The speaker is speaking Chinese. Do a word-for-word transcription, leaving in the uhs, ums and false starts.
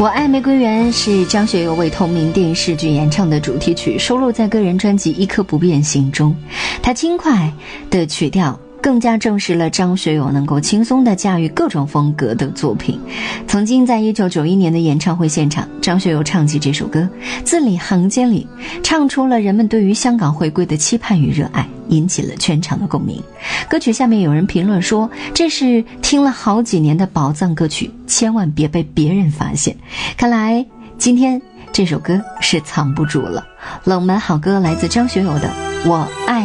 我爱玫瑰园是张学友为同名电视剧演唱的主题曲，收录在个人专辑《一颗不变心》中。它轻快的曲调更加证实了张学友能够轻松地驾驭各种风格的作品。曾经在一九九一年的演唱会现场，张学友唱起这首歌，字里行间里唱出了人们对于香港回归的期盼与热爱，引起了全场的共鸣。歌曲下面有人评论说，这是听了好几年的宝藏歌曲，千万别被别人发现。看来今天这首歌是藏不住了。冷门好歌来自张学友的《我爱》。